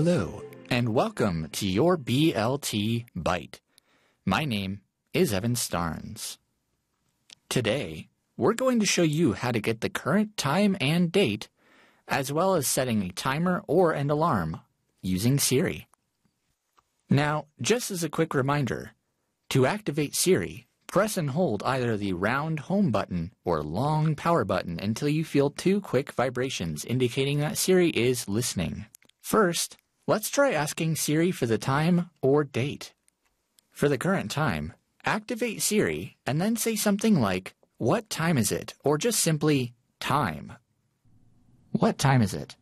Hello, and welcome to your BLT Bite. My name is Evan Starnes. Today, we're going to show you how to get the current time and date, as well as setting a timer or an alarm using Siri. Now, just as a quick reminder, to activate Siri, press and hold either the round home button or long power button until you feel 2 quick vibrations indicating that Siri is listening. First, let's try asking Siri for the time or date. For the current time, activate Siri and then say something like, "What time is it?" or just simply, "Time." What time is it?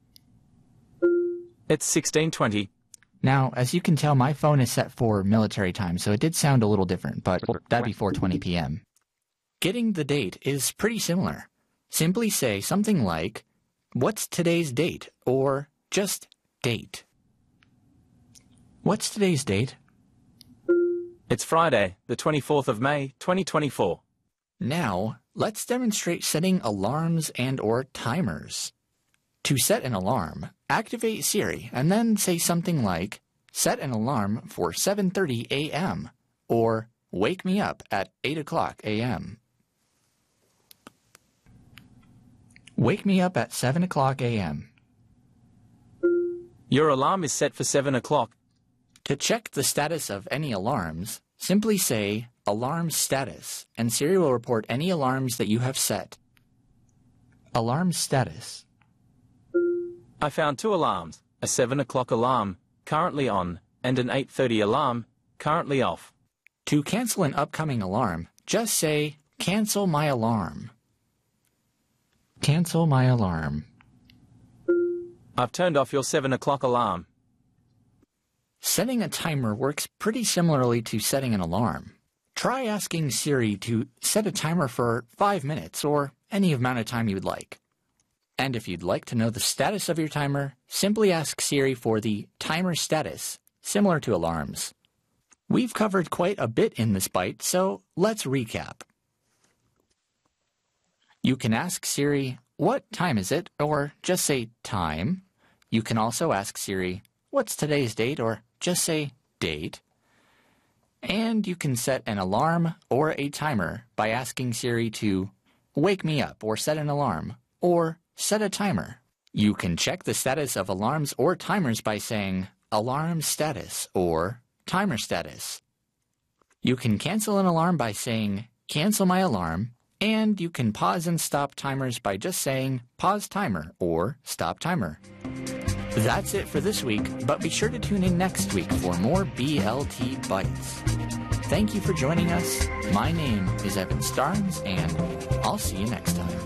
It's 16:20. Now, as you can tell, my phone is set for military time, so it did sound a little different, but that'd be 4:20 p.m. Getting the date is pretty similar. Simply say something like, "What's today's date?" or just "date." What's today's date? It's Friday, the 24th of May, 2024. Now, let's demonstrate setting alarms and/or timers. To set an alarm, activate Siri and then say something like, "Set an alarm for 7:30 a.m." or "Wake me up at 8 o'clock a.m." Wake me up at 7 o'clock a.m. Your alarm is set for 7 o'clock. To check the status of any alarms, simply say, "Alarm status," and Siri will report any alarms that you have set. Alarm status. I found 2 alarms, a 7 o'clock alarm, currently on, and an 8:30 alarm, currently off. To cancel an upcoming alarm, just say, "Cancel my alarm." Cancel my alarm. I've turned off your 7 o'clock alarm. Setting a timer works pretty similarly to setting an alarm. Try asking Siri to set a timer for 5 minutes or any amount of time you would like. And if you'd like to know the status of your timer, simply ask Siri for the timer status, similar to alarms. We've covered quite a bit in this bite, so let's recap. You can ask Siri, "What time is it?" or just say "time." You can also ask Siri, "What's today's date?" or just say "date." And you can set an alarm or a timer by asking Siri to "wake me up" or set an alarm, or set a timer. You can check the status of alarms or timers by saying "alarm status" or "timer status." You can cancel an alarm by saying "cancel my alarm," and you can pause and stop timers by just saying "pause timer" or "stop timer." That's it for this week, but be sure to tune in next week for more BLT Bites. Thank you for joining us. My name is Evan Starnes, and I'll see you next time.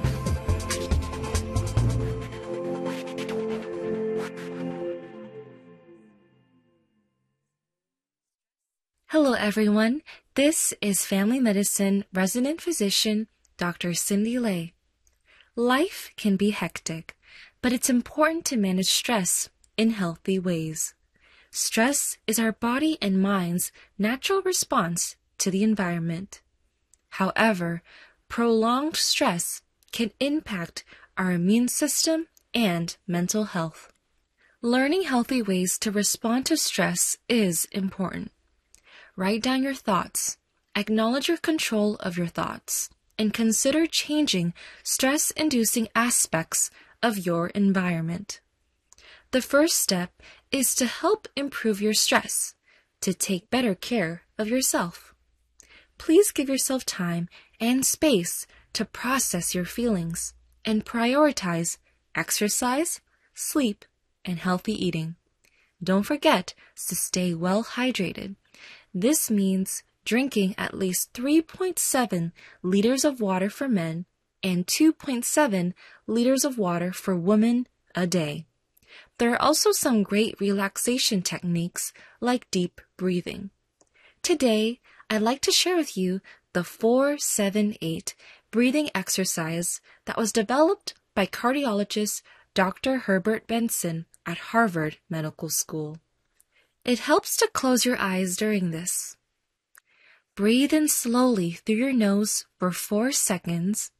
Hello everyone, this is Family Medicine Resident Physician Dr. Cindy Lay. Life can be hectic, but it's important to manage stress in healthy ways. Stress is our body and mind's natural response to the environment. However, prolonged stress can impact our immune system and mental health. Learning healthy ways to respond to stress is important. Write down your thoughts, acknowledge your control of your thoughts, and consider changing stress-inducing aspects of your environment. The first step is to help improve your stress, to take better care of yourself. Please give yourself time and space to process your feelings and prioritize exercise, sleep, and healthy eating. Don't forget to stay well hydrated. This means drinking at least 3.7 liters of water for men and 2.7 liters of water for women a day. There are also some great relaxation techniques like deep breathing. Today, I'd like to share with you the 4-7-8 breathing exercise that was developed by cardiologist Dr. Herbert Benson at Harvard Medical School. It helps to close your eyes during this. Breathe in slowly through your nose for 4 seconds.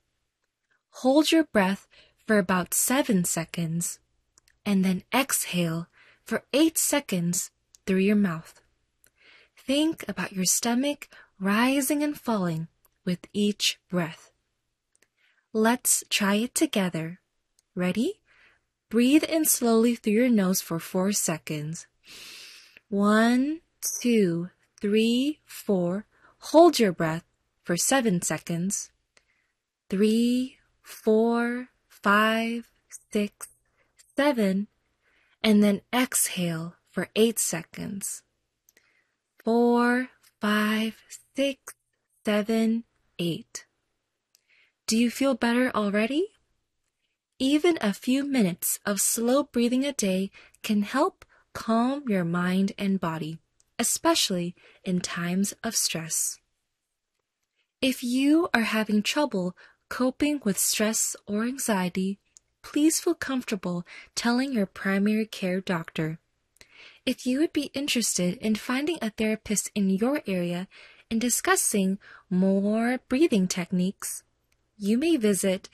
Hold your breath for about 7 seconds, and then exhale for 8 seconds through your mouth. Think about your stomach rising and falling with each breath. Let's try it together. Ready? Breathe in slowly through your nose for 4 seconds. 1, 2, 3, 4. Hold your breath for 7 seconds. 3, 4, 5, 6, 7. And then exhale for 8 seconds. 4, 5, 6, 7, 8. Do you feel better already? Even a few minutes of slow breathing a day can help calm your mind and body, especially in times of stress. If you are having trouble coping with stress or anxiety, please feel comfortable telling your primary care doctor. If you would be interested in finding a therapist in your area and discussing more breathing techniques, you may visit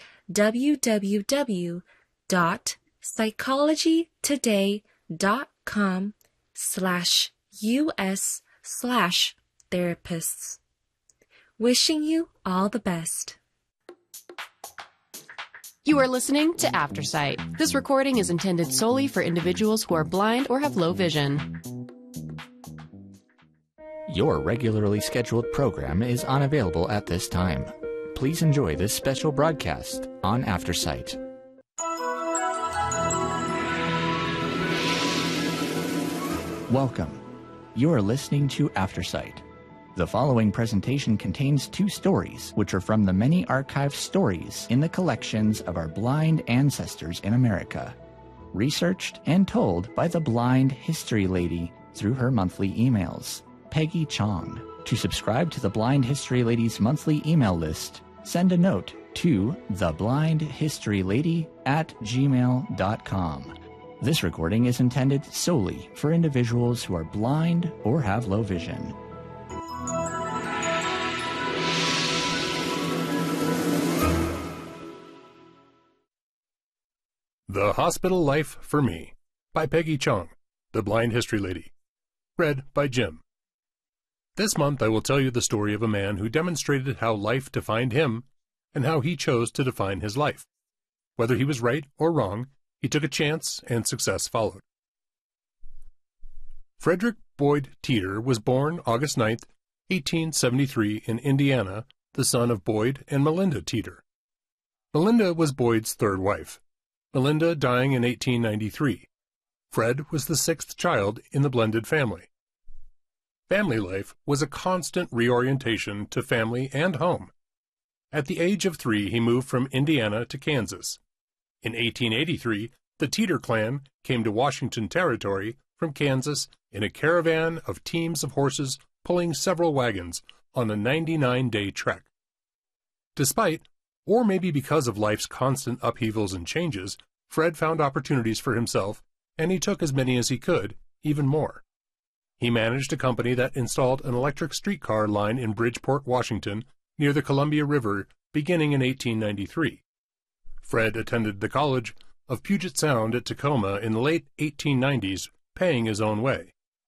www.psychologytoday.com/US/therapists. Wishing you all the best. You are listening to Aftersight. This recording is intended solely for individuals who are blind or have low vision. Your regularly scheduled program is unavailable at this time. Please enjoy this special broadcast on Aftersight. Welcome. You are listening to Aftersight. The following presentation contains 2 stories, which are from the many archived stories in the collections of our blind ancestors in America, researched and told by the Blind History Lady through her monthly emails, Peggy Chong. To subscribe to the Blind History Lady's monthly email list, send a note to theblindhistorylady@gmail.com. This recording is intended solely for individuals who are blind or have low vision. The Hospital Life for Me by Peggy Chong, the Blind History Lady. Read by Jim. This month I will tell you the story of a man who demonstrated how life defined him and how he chose to define his life. Whether he was right or wrong, he took a chance and success followed. Frederick Boyd Teeter was born August 9, 1873 in Indiana, the son of Boyd and Melinda Teeter. Melinda was Boyd's 3rd wife, Melinda dying in 1893. Fred was the 6th child in the blended family. Family life was a constant reorientation to family and home. At the age of 3, he moved from Indiana to Kansas. In 1883, the Teeter clan came to Washington Territory from Kansas in a caravan of teams of horses pulling several wagons on a 99-day trek. Despite, or maybe because of life's constant upheavals and changes, Fred found opportunities for himself, and he took as many as he could, even more. He managed a company that installed an electric streetcar line in Bridgeport, Washington, near the Columbia River, beginning in 1893. Fred attended the College of Puget Sound at Tacoma in the late 1890s, paying his own way.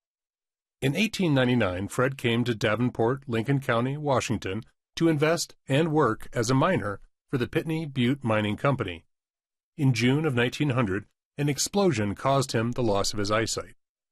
In 1899, Fred came to Davenport, Lincoln County, Washington, to invest and work as a miner for the Pitney Butte Mining Company. In June of 1900, an explosion caused him the loss of his eyesight.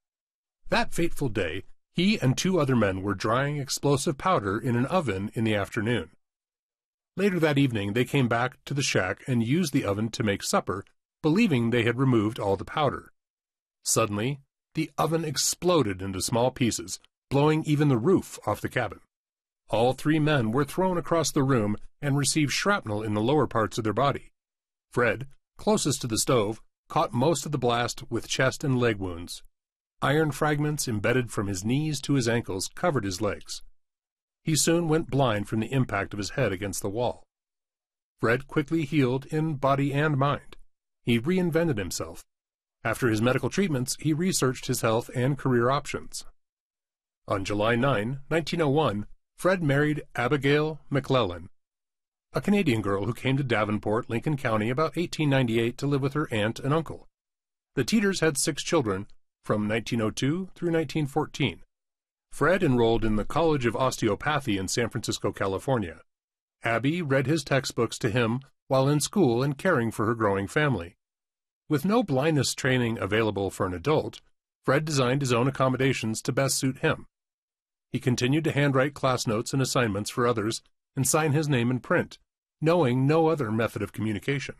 That fateful day, he and 2 other men were drying explosive powder in an oven in the afternoon. Later that evening, they came back to the shack and used the oven to make supper, believing they had removed all the powder. Suddenly, the oven exploded into small pieces, blowing even the roof off the cabin. All 3 men were thrown across the room and received shrapnel in the lower parts of their body. Fred, closest to the stove, caught most of the blast with chest and leg wounds. Iron fragments embedded from his knees to his ankles covered his legs. He soon went blind from the impact of his head against the wall. Fred quickly healed in body and mind. He reinvented himself. After his medical treatments, he researched his health and career options. On July 9, 1901, Fred married Abigail McClellan, a Canadian girl who came to Davenport, Lincoln County about 1898 to live with her aunt and uncle. The Teeters had 6 children, from 1902 through 1914. Fred enrolled in the College of Osteopathy in San Francisco, California. Abby read his textbooks to him while in school and caring for her growing family. With no blindness training available for an adult, Fred designed his own accommodations to best suit him. He continued to handwrite class notes and assignments for others and sign his name in print, knowing no other method of communication.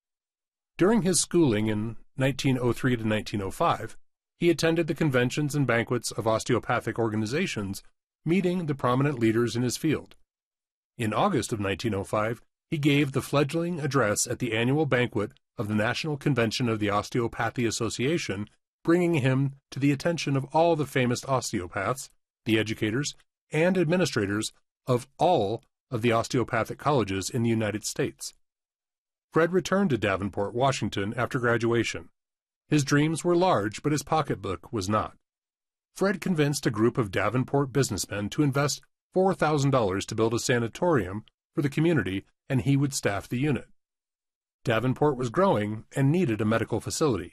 During his schooling in 1903 to 1905, he attended the conventions and banquets of osteopathic organizations, meeting the prominent leaders in his field. In August of 1905, he gave the fledgling address at the annual banquet of the National Convention of the Osteopathy Association, bringing him to the attention of all the famous osteopaths, the educators, and administrators of all of the osteopathic colleges in the United States. Fred returned to Davenport, Washington after graduation. His dreams were large, but his pocketbook was not. Fred convinced a group of Davenport businessmen to invest $4,000 to build a sanatorium for the community, and he would staff the unit. Davenport was growing and needed a medical facility.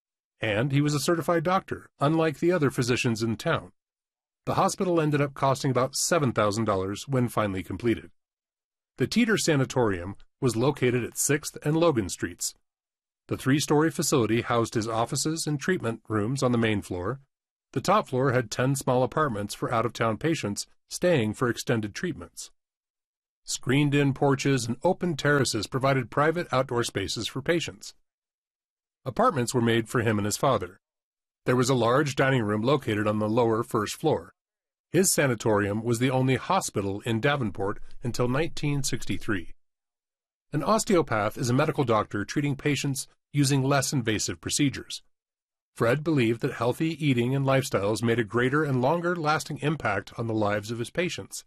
And he was a certified doctor, unlike the other physicians in town. The hospital ended up costing about $7,000 when finally completed. The Teeter Sanatorium was located at 6th and Logan Streets. The 3-story facility housed his offices and treatment rooms on the main floor. The top floor had 10 small apartments for out-of-town patients staying for extended treatments. Screened-in porches and open terraces provided private outdoor spaces for patients. Apartments were made for him and his father. There was a large dining room located on the lower first floor. His sanatorium was the only hospital in Davenport until 1963. An osteopath is a medical doctor treating patients using less invasive procedures. Fred believed that healthy eating and lifestyles made a greater and longer-lasting impact on the lives of his patients.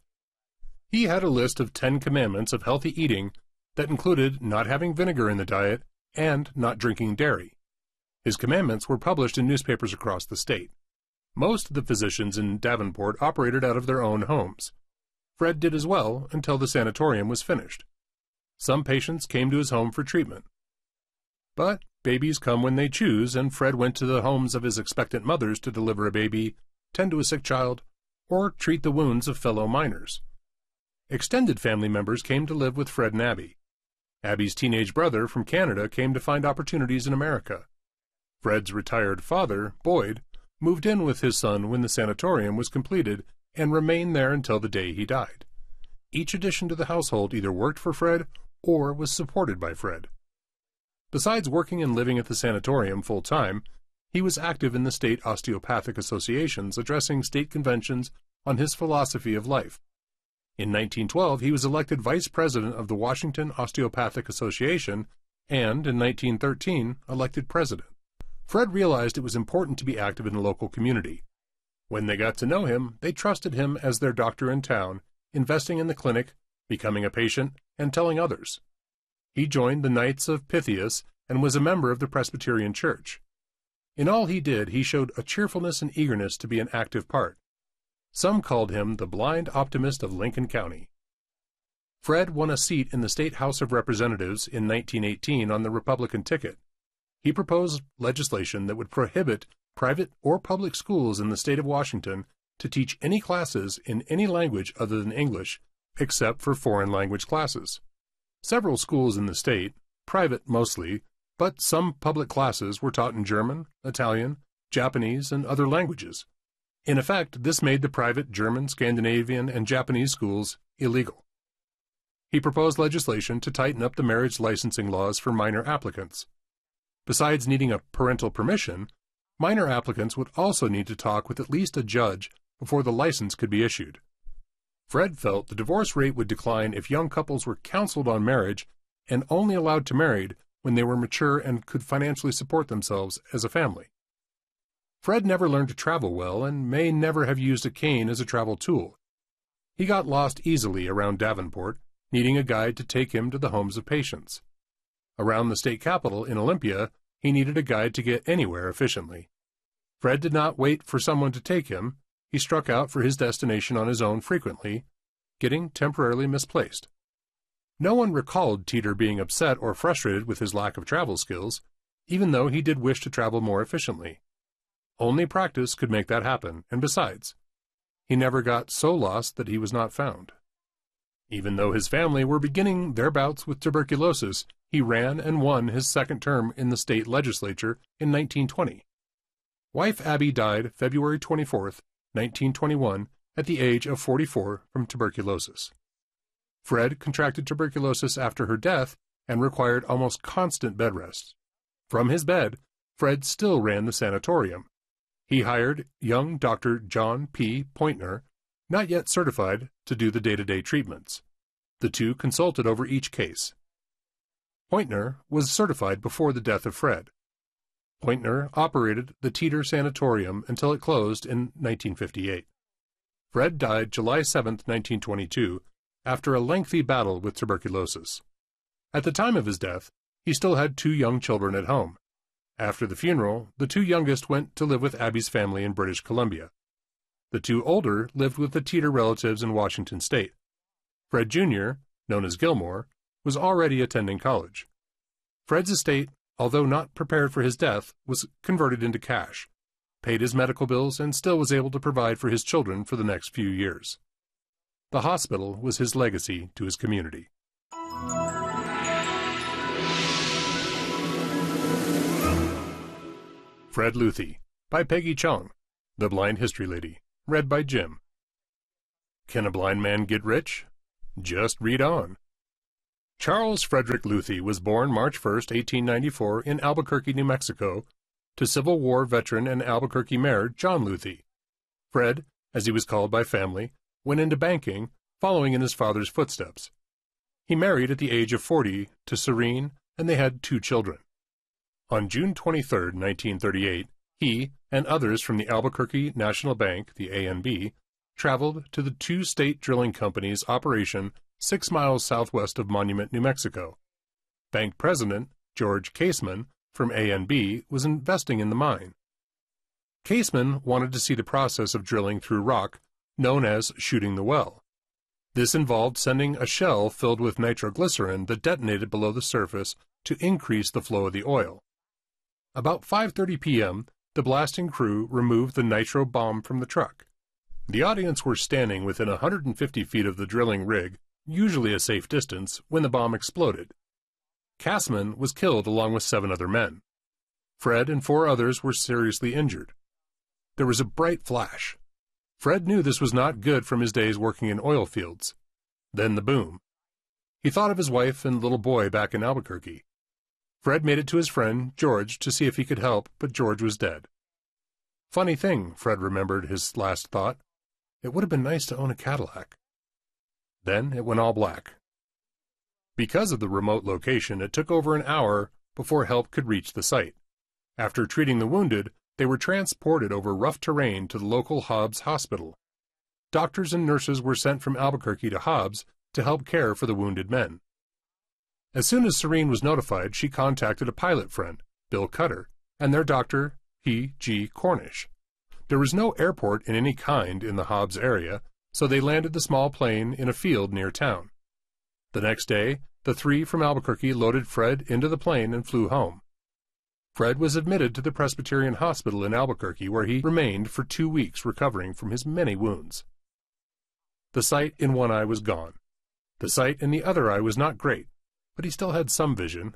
He had a list of 10 commandments of healthy eating that included not having vinegar in the diet and not drinking dairy. His commandments were published in newspapers across the state. Most of the physicians in Davenport operated out of their own homes. Fred did as well until the sanatorium was finished. Some patients came to his home for treatment. But babies come when they choose, and Fred went to the homes of his expectant mothers to deliver a baby, tend to a sick child, or treat the wounds of fellow minors. Extended family members came to live with Fred and Abby. Abby's teenage brother from Canada came to find opportunities in America. Fred's retired father, Boyd, moved in with his son when the sanatorium was completed and remained there until the day he died. Each addition to the household either worked for Fred or was supported by Fred. Besides working and living at the sanatorium full-time, he was active in the state osteopathic associations addressing state conventions on his philosophy of life. In 1912, he was elected vice president of the Washington Osteopathic Association and, in 1913, elected president. Fred realized it was important to be active in the local community. When they got to know him, they trusted him as their doctor in town, investing in the clinic, becoming a patient, and telling others. He joined the Knights of Pythias and was a member of the Presbyterian Church. In all he did, he showed a cheerfulness and eagerness to be an active part. Some called him the blind optimist of Lincoln County. Fred won a seat in the State House of Representatives in 1918 on the Republican ticket. He proposed legislation that would prohibit private or public schools in the state of Washington to teach any classes in any language other than English, except for foreign language classes. Several schools in the state, private mostly, but some public classes were taught in German, Italian, Japanese, and other languages. In effect, this made the private German, Scandinavian, and Japanese schools illegal. He proposed legislation to tighten up the marriage licensing laws for minor applicants. Besides needing a parental permission, minor applicants would also need to talk with at least a judge before the license could be issued. Fred felt the divorce rate would decline if young couples were counseled on marriage and only allowed to marry when they were mature and could financially support themselves as a family. Fred never learned to travel well and may never have used a cane as a travel tool. He got lost easily around Davenport, needing a guide to take him to the homes of patients. Around the state capitol in Olympia, he needed a guide to get anywhere efficiently. Fred did not wait for someone to take him. He struck out for his destination on his own frequently, getting temporarily misplaced. No one recalled Teeter being upset or frustrated with his lack of travel skills, even though he did wish to travel more efficiently. Only practice could make that happen, and besides, he never got so lost that he was not found. Even though his family were beginning their bouts with tuberculosis, he ran and won his second term in the state legislature in 1920. Wife Abby died February 24, 1921, at the age of 44 from tuberculosis. Fred contracted tuberculosis after her death and required almost constant bed rest. From his bed, Fred still ran the sanatorium. He hired young Dr. John P. Pointner, not yet certified, to do the day-to-day treatments. The two consulted over each case. Pointner was certified before the death of Fred. Pointner operated the Teeter Sanatorium until it closed in 1958. Fred died July 7, 1922, after a lengthy battle with tuberculosis. At the time of his death, he still had 2 young children at home. After the funeral, the 2 youngest went to live with Abby's family in British Columbia. The 2 older lived with the Teeter relatives in Washington State. Fred Jr., known as Gilmore, was already attending college. Fred's estate, although not prepared for his death, was converted into cash, paid his medical bills, and still was able to provide for his children for the next few years. The hospital was his legacy to his community. Fred Luthi, by Peggy Chung, The Blind History Lady, read by Jim. Can a blind man get rich? Just read on. Charles Frederick Luthi was born March 1, 1894, in Albuquerque, New Mexico, to Civil War veteran and Albuquerque Mayor John Luthi. Fred, as he was called by family, went into banking, following in his father's footsteps. He married at the age of 40 to Serene, and they had 2 children. On June 23, 1938, he and others from the Albuquerque National Bank, the ANB, traveled to the 2 state drilling companies' operation 6 miles southwest of Monument, New Mexico. Bank president George Caseman from ANB was investing in the mine. Caseman wanted to see the process of drilling through rock, known as shooting the well. This involved sending a shell filled with nitroglycerin that detonated below the surface to increase the flow of the oil. About 5:30 p.m., the blasting crew removed the nitro bomb from the truck. The audience were standing within 150 feet of the drilling rig, usually a safe distance, when the bomb exploded. Caseman was killed along with 7 other men. Fred and 4 others were seriously injured. There was a bright flash. Fred knew this was not good from his days working in oil fields. Then the boom. He thought of his wife and little boy back in Albuquerque. Fred made it to his friend, George, to see if he could help, but George was dead. Funny thing, Fred remembered his last thought. It would have been nice to own a Cadillac. Then it went all black. Because of the remote location, it took over an hour before help could reach the site. After treating the wounded, they were transported over rough terrain to the local Hobbs Hospital. Doctors and nurses were sent from Albuquerque to Hobbs to help care for the wounded men. As soon as Serene was notified, she contacted a pilot friend, Bill Cutter, and their doctor, P.G. Cornish. There was no airport in any kind in the Hobbs area, so they landed the small plane in a field near town. The next day, the 3 from Albuquerque loaded Fred into the plane and flew home. Fred was admitted to the Presbyterian Hospital in Albuquerque, where he remained for 2 weeks recovering from his many wounds. The sight in one eye was gone. The sight in the other eye was not great, but he still had some vision.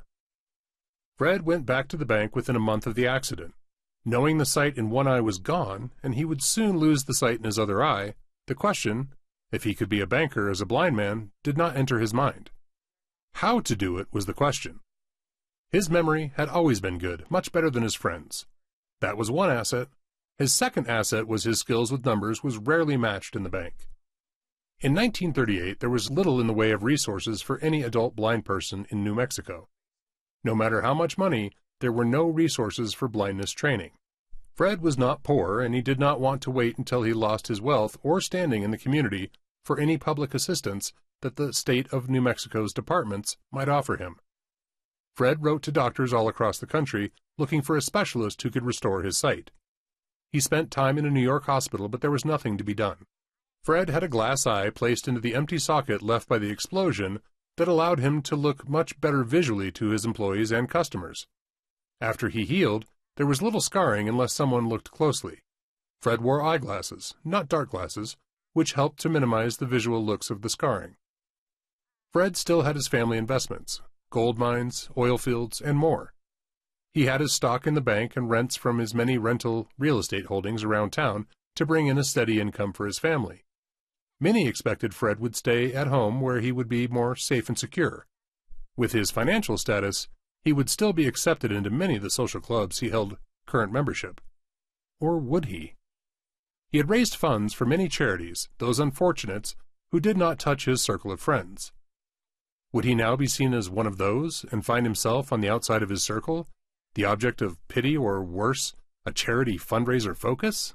Fred went back to the bank within a month of the accident. Knowing the sight in one eye was gone, and he would soon lose the sight in his other eye, the question, if he could be a banker as a blind man, did not enter his mind. How to do it was the question. His memory had always been good, much better than his friends. That was one asset. His second asset was his skills with numbers was rarely matched in the bank. In 1938, there was little in the way of resources for any adult blind person in New Mexico. No matter how much money, there were no resources for blindness training. Fred was not poor, and he did not want to wait until he lost his wealth or standing in the community for any public assistance that the state of New Mexico's departments might offer him. Fred wrote to doctors all across the country looking for a specialist who could restore his sight. He spent time in a New York hospital, but there was nothing to be done. Fred had a glass eye placed into the empty socket left by the explosion that allowed him to look much better visually to his employees and customers. After he healed, There was little scarring unless someone looked closely. Fred wore eyeglasses, not dark glasses, which helped to minimize the visual looks of the scarring. Fred still had his family investments, gold mines, oil fields, and more. He had his stock in the bank and rents from his many rental real estate holdings around town to bring in a steady income for his family. Many expected Fred would stay at home where he would be more safe and secure. With his financial status, he would still be accepted into many of the social clubs he held current membership. Or would he? He had raised funds for many charities, those unfortunates who did not touch his circle of friends. Would he now be seen as one of those and find himself on the outside of his circle, the object of pity or, worse, a charity fundraiser focus?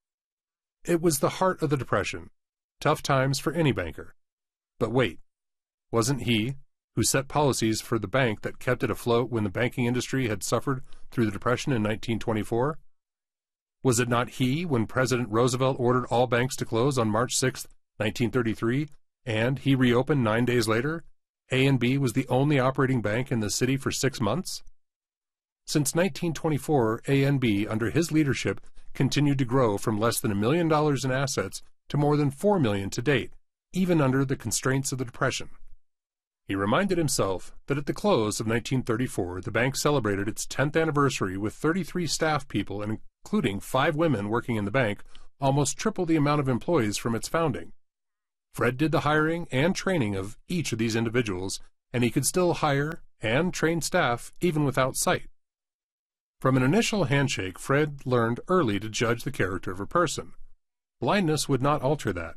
It was the heart of the Depression, tough times for any banker. But wait, wasn't he who set policies for the bank that kept it afloat when the banking industry had suffered through the Depression in 1924? Was it not he when President Roosevelt ordered all banks to close on March 6, 1933, and he reopened 9 days later? A&B was the only operating bank in the city for 6 months? Since 1924, A&B, under his leadership, continued to grow from less than $1 million in assets to more than $4 million to date, even under the constraints of the Depression. He reminded himself that at the close of 1934, the bank celebrated its 10th anniversary with 33 staff people, and including 5 women working in the bank, almost triple the amount of employees from its founding. Fred did the hiring and training of each of these individuals, and he could still hire and train staff even without sight. From an initial handshake, Fred learned early to judge the character of a person. Blindness would not alter that.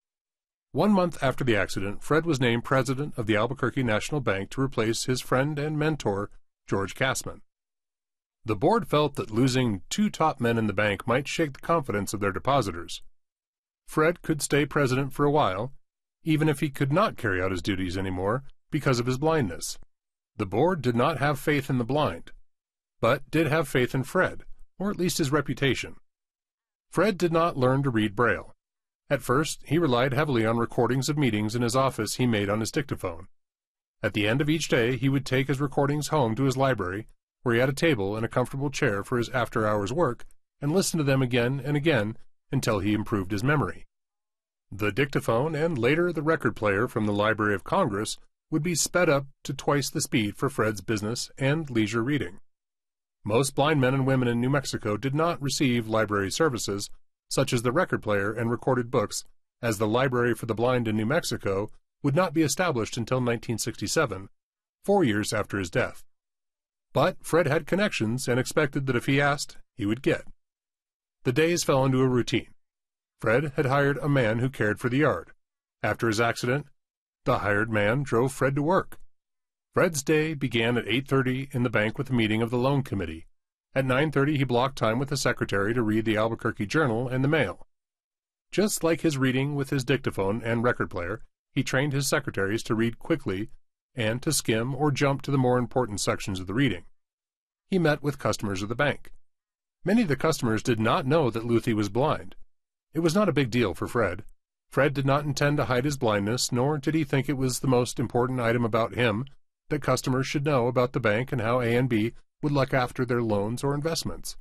1 month after the accident, Fred was named president of the Albuquerque National Bank to replace his friend and mentor, George Cassman. The board felt that losing 2 top men in the bank might shake the confidence of their depositors. Fred could stay president for a while, even if he could not carry out his duties anymore because of his blindness. The board did not have faith in the blind, but did have faith in Fred, or at least his reputation. Fred did not learn to read Braille. At first, he relied heavily on recordings of meetings in his office he made on his dictaphone. At the end of each day, he would take his recordings home to his library, where he had a table and a comfortable chair for his after-hours work, and listen to them again and again until he improved his memory. The dictaphone and later the record player from the Library of Congress would be sped up to twice the speed for Fred's business and leisure reading. Most blind men and women in New Mexico did not receive library services, such as the record player and recorded books, as the Library for the Blind in New Mexico would not be established until 1967, 4 years after his death. But Fred had connections and expected that if he asked, he would get. The days fell into a routine. Fred had hired a man who cared for the yard. After his accident, the hired man drove Fred to work. Fred's day began at 8:30 in the bank with a meeting of the loan committee. At 9:30 he blocked time with the secretary to read the Albuquerque Journal and the Mail. Just like his reading with his dictaphone and record player, he trained his secretaries to read quickly and to skim or jump to the more important sections of the reading. He met with customers of the bank. Many of the customers did not know that Luthi was blind. It was not a big deal for Fred. Fred did not intend to hide his blindness, nor did he think it was the most important item about him that customers should know about the bank and how A&B would look after their loans or investments.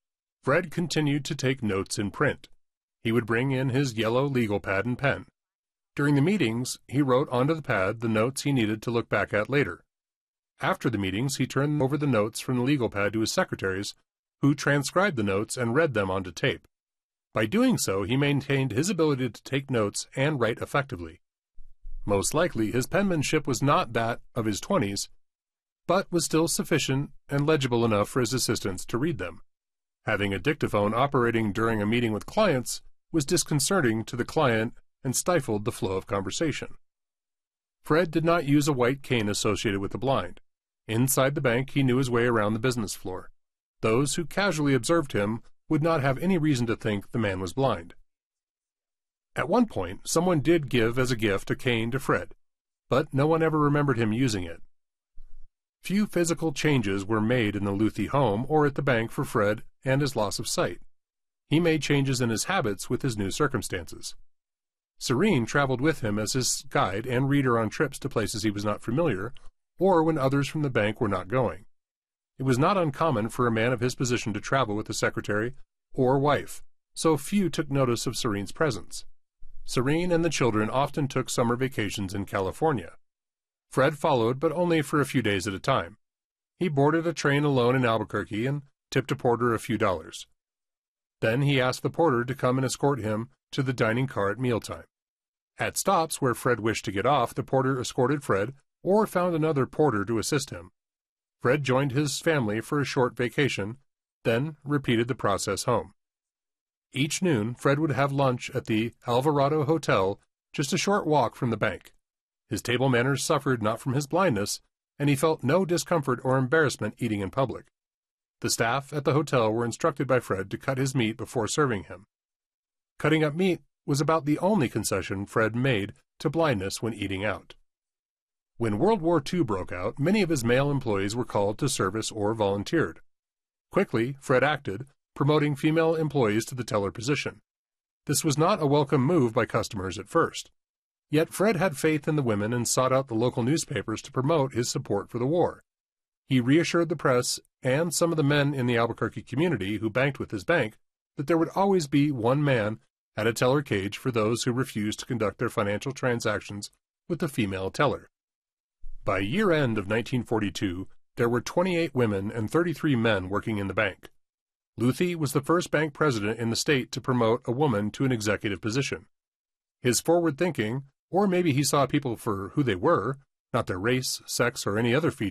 Fred continued to take notes in print. He would bring in his yellow legal pad and pen. During the meetings, he wrote onto the pad the notes he needed to look back at later. After the meetings, he turned over the notes from the legal pad to his secretaries, who transcribed the notes and read them onto tape. By doing so, he maintained his ability to take notes and write effectively. Most likely, his penmanship was not that of his 20s, but was still sufficient and legible enough for his assistants to read them. Having a dictaphone operating during a meeting with clients was disconcerting to the client and stifled the flow of conversation. Fred did not use a white cane associated with the blind. Inside the bank, he knew his way around the business floor. Those who casually observed him would not have any reason to think the man was blind. At one point, someone did give as a gift a cane to Fred, but no one ever remembered him using it. Few physical changes were made in the Luthi home or at the bank for Fred and his loss of sight. He made changes in his habits with his new circumstances. Serene traveled with him as his guide and reader on trips to places he was not familiar, or when others from the bank were not going. It was not uncommon for a man of his position to travel with a secretary or wife, so few took notice of Serene's presence. Serene and the children often took summer vacations in California. Fred followed, but only for a few days at a time. He boarded a train alone in Albuquerque and tipped a porter a few dollars. Then he asked the porter to come and escort him to the dining car at mealtime. At stops where Fred wished to get off, the porter escorted Fred or found another porter to assist him. Fred joined his family for a short vacation, then repeated the process home. Each noon, Fred would have lunch at the Alvarado Hotel, just a short walk from the bank. His table manners suffered not from his blindness, and he felt no discomfort or embarrassment eating in public. The staff at the hotel were instructed by Fred to cut his meat before serving him. Cutting up meat was about the only concession Fred made to blindness when eating out. When World War II broke out, many of his male employees were called to service or volunteered. Quickly, Fred acted, promoting female employees to the teller position. This was not a welcome move by customers at first. Yet Fred had faith in the women and sought out the local newspapers to promote his support for the war. He reassured the press and some of the men in the Albuquerque community who banked with his bank that there would always be one man at a teller cage for those who refused to conduct their financial transactions with the female teller. By year-end of 1942, there were 28 women and 33 men working in the bank. Luthi was the first bank president in the state to promote a woman to an executive position. His forward thinking, or maybe he saw people for who they were, not their race, sex, or any other feature,